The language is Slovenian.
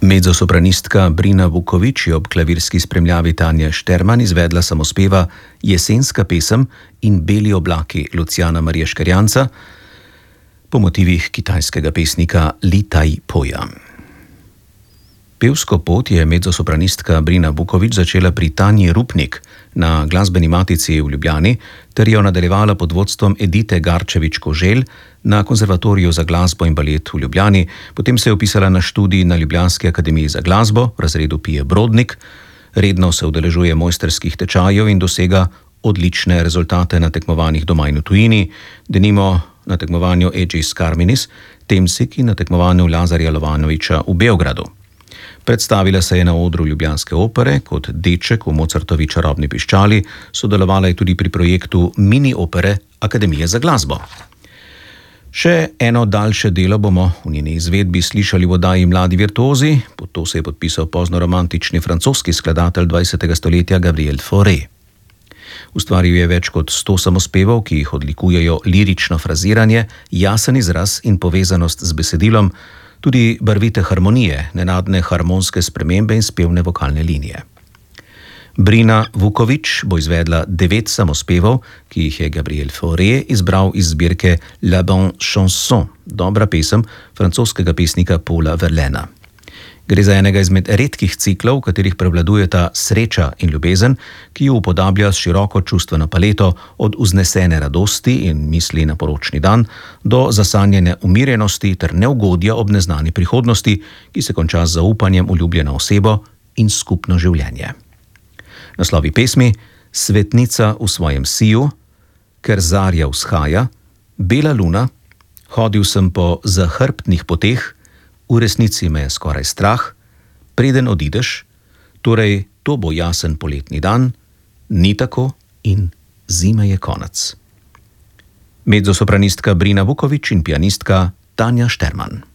Mezzosopranistka Brina Vuković je ob klavirski spremljavi Tanje Šterman izvedla samospeva Jesenska pesem in Beli oblaki Luciana Marije Škarjanca po motivih kitajskega pesnika Li Tai Poja. Pevsko pot je mezzosopranistka Brina Vuković začela pri Tanji Rupnik na Glasbeni matici v Ljubljani ter jo nadaljevala pod vodstvom Edite Garčević-Koželj na Konzervatoriju za glasbo in balet v Ljubljani, potem se je vpisala na študij na Ljubljanski akademiji za glasbo v razredu Pije Brodnik, redno se udeležuje mojstrskih tečajev in dosega odlične rezultate na tekmovanjih doma in v tujini, denimo na tekmovanju Aegis Carminis, Temsik in na tekmovanju Lazarja Lovanovića v Beogradu. Predstavila se je na odru Ljubljanske opere kot deček v Mozartovi Čarobni piščali, sodelovala je tudi pri projektu mini opere Akademije za glasbo. Še eno daljše delo bomo v njeni izvedbi slišali v oddaji Mladi virtuozi, pod to se je podpisal poznoromantični francoski skladatelj 20. stoletja Gabriel Fauré. Ustvaril je več kot 100 samospevov, ki jih odlikujejo lirično fraziranje, jasen izraz in povezanost z besedilom, tudi barvite harmonije, nenadne harmonske spremembe in spevne vokalne linije. Brina Vuković bo izvedla 9 samospevov, ki jih je Gabriel Fauré izbral iz zbirke La Bonne Chanson, dobra pesem francoskega pesnika Paula Verlaina. Gre za enega izmed redkih ciklov, v katerih prevladujeta sreča in ljubezen, ki jo upodablja s široko čustveno paleto od vznesene radosti in misli na poročni dan do zasanjene umirjenosti ter neugodja ob neznani prihodnosti, ki se konča z zaupanjem v ljubljeno osebo in skupno življenje. Naslovi pesmi: Svetnica v svojem siju, Ker zarja vzhaja, Bela luna, Hodil sem po zahrbtnih poteh, V resnici me je skoraj strah, Preden odideš, Torej to bo jasen poletni dan, Ni tako in zime je konec. Mezzosopranistka Brina Vuković in pianistka Tanja Šterman.